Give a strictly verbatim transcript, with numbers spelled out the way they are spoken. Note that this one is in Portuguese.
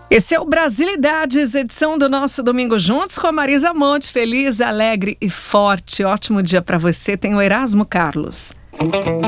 Esse é o Brasilidades, edição do nosso Domingo Juntos com a Marisa Monte. Feliz, alegre e forte. Ótimo dia para você. Tem o Erasmo Carlos.